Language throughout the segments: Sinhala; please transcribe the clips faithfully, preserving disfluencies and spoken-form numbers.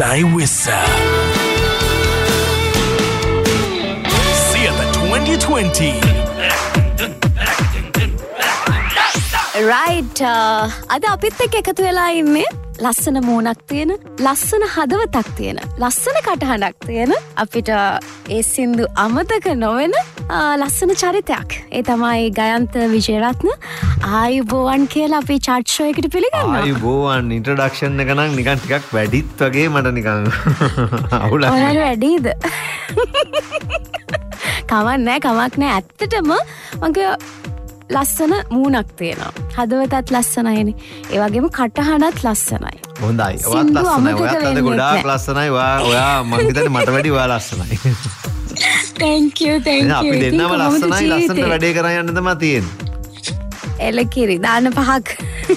I Wissa. Sieta twenty twenty. Right. අද අපිත් එක්ක එකතු වෙලා ඉන්නේ ලස්සන මූණක් තියෙන, ලස්සන හදවතක් තියෙන, ලස්සන කටහඬක් තියෙන, අපිට ඒ සින්දු අමතක නොවන ලස්සන චරිතයක්. ඒ තමයි ගයන්ත විජේරත්න. ආයුබෝවන් කියලා අපි චාට් ෂෝ එකට පිළිගන්නවා. ආයුබෝවන් ඉන්ට්‍රොඩක්ෂන් එක නම් නිකන් ටිකක් වැඩිත් වගේ මට නිකන් අවුලක්. ඔයාලා වැඩිද? කමක් නැහැ, කමක් නැහැ. ඇත්තටම මගේ ලස්සන මූණක් තියෙනවා. හදවතත් ලස්සනයිනේ. ඒ වගේම කටහඬත් ලස්සනයි. හොඳයි. ඔයාත් ලස්සනයි. ඔයාත් අද ගොඩාක් ලස්සනයි. ඔයා ඔයා මං හිතන්නේ මට වැඩි ඔයා ලස්සනයි. Thank you, thank you. අපි දෙන්නම ලස්සනයි. ලස්සනට වැඩේ කරන් යන්න තමයි තියෙන්නේ. එලකිරි දාන පහක්.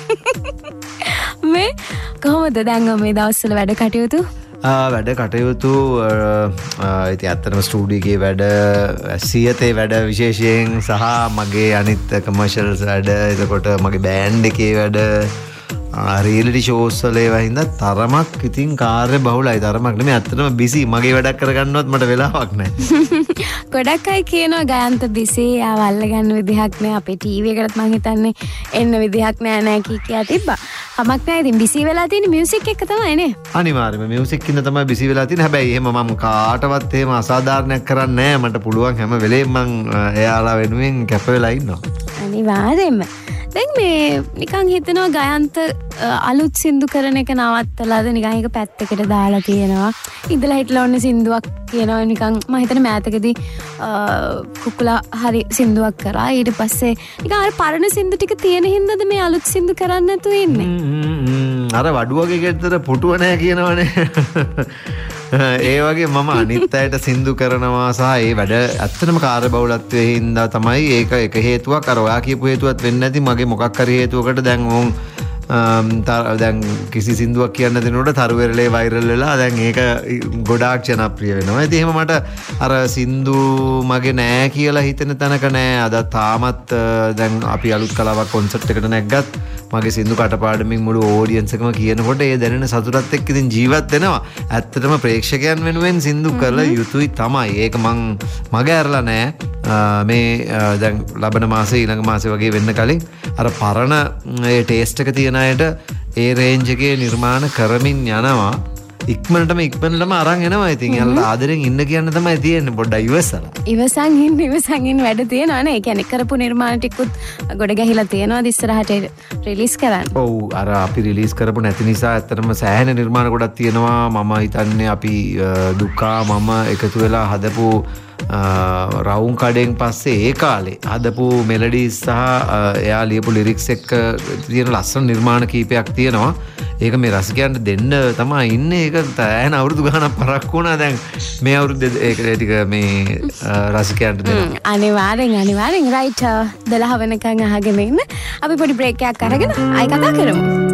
මේ කොහොමද දැන් මේ දවස්වල වැඩ කටයුතු? වැඩ කටයුතු ඉතින් ඇත්තටම ස්ටුඩියෝගේ වැඩ සියතේ වැඩ විශේෂයෙන් සහ මගේ අනිත් කමර්ෂල්ස් වැඩ එතකොට මගේ බෑන්ඩ් එකේ වැඩ රියැලිටි ෂෝස් වල ඒවා හින්දා තරමක් ඉතින් කාර්ය බහුලයි තරමක් නෙමෙයි ඇත්තටම බිසි මගේ වැඩක් කරගන්නවත් මට වෙලාවක් නැහැ. ගොඩක් අය කියනවා ගයන්ත බිසි ආව අල්ල ගන්න විදිහක් නැහැ අපේ ටීවී එකකට මං හිතන්නේ එන්න විදිහක් නැහැ නෑ කී කියා තිබ්බා. කමක් නැහැ ඉතින් බිසි වෙලා තියෙන මියුසික් එක තමයි නේ. අනිවාර්යයෙන්ම මියුසික් ඉන්න තමයි බිසි වෙලා තියෙන්නේ. හැබැයි එහෙම මම කාටවත් එහෙම අසාධාරණයක් කරන්නේ නැහැ. මට පුළුවන් හැම වෙලේම මං එයාලා වෙනුවෙන් කැප වෙලා ඉන්නවා. අනිවාර්යයෙන්ම. දැන් මේ නිකන් හිතනවා ගයන්ත අලුත් සින්දු කරන එක නවත්තලාද නිකන් එක පැත්තකට දාලා තියෙනවා. ඉඳලා හිටලා ඔන්න සින්දුවක් කියනවා නිකන් මම හිතන මෑතකදී කුකුලා හරි සින්දුවක් කරා. ඊට පස්සේ නිකන් අර පරණ සින්දු ටික තියෙන හින්දාද මේ අලුත් සින්දු කරන්න නැතුව ඉන්නේ. අර වඩුවගේ ගෙදර පුටුව නැහැ කියනවනේ. ඒ වගේ මම අනිත් අයට සින්දු කරනවා සහ ඒ වැඩ ඇත්තටම කාර්යබහුලත්වයේ හින්දා තමයි ඒක එක හේතුවක්. අර ඔයා කියපු හේතුවත් වෙන්නේ නැති මගේ මොකක් හරි හේතුවකට දැන් උන් දැන් කිසි සින්දුවක් කියන්න දෙනකොට තරුවෙරළේ වෛරල් වෙලා දැන් ඒක ගොඩාක් ජනප්‍රිය වෙනවා. ඉතින් එහෙම මට අර සින්දු මගේ නෑ කියලා හිතෙන තැනක නෑ. අද තාමත් දැන් අපි අලුත් කලාවක් කොන්සර්ට් එකට නැග්ගත් මගේ සින්දු කටපාඩමින් මුළු ඕඩියන්ස් එකම කියනකොට ඒ දැනෙන සතුටත් එක්ක ඉතින් ජීවත් වෙනවා. ඇත්තටම ප්‍රේක්ෂකයන් වෙනුවෙන් සින්දු කරලා යුතුයි තමයි. ඒක මං මගේ ඇරලා නෑ. මේ දැන් ලබන මාසේ ඊළඟ මාසේ වගේ වෙන්න කලින් අර පරණ ඒ ටේස්ට් එක තියෙන අයට ඒ රේන්ජ් එකේ නිර්මාණ කරමින් යනවා. ඉක්මනටම ඉක්මනටම අරන් එනවා. ඉතින් යාළුවා ආදරෙන් ඉන්න කියන්න තමයි තියෙන්නේ. පොඩ්ඩක් ඉවසලා. ඉවසන් ඉන්න ඉවසන් ඉන්න වැඩ තියෙනවා නේ. ඒ කියන්නේ කරපු නිර්මාණ ටිකුත් ගොඩ ගැහිලා තියෙනවා ඉස්සරහට රිලීස් කරන්න. ඔව් අර අපි රිලීස් කරපු නැති නිසා ඇත්තටම සෑහෙන නිර්මාණ ගොඩක් තියෙනවා. මම හිතන්නේ අපි දුකා මම එකතු වෙලා හදපු රවුම් කඩෙන් පස්සේ ඒ කාලේ හදපු මෙලඩීස් සහ එයා ලියපු ලිරික්ස් එක්ක තියෙන ලස්සන නිර්මාණ කීපයක් තියෙනවා. ඒක මේ රසිකයන්ට දෙන්න තමයි ඉන්නේ. ඒක තෑන අවුරුදු ගානක් පරක්කු වුණා. දැන් මේ අවුරුද්ද ඒක ටික මේ රසිකයන්ට දෙන්න. අනිවාර්යෙන් අනිවාර්යෙන් රයිට් දොළහ වෙනකන් අහගෙන ඉන්න. අපි පොඩි බ්‍රේක් එකක් අරගෙන ආයි කතා කරමු.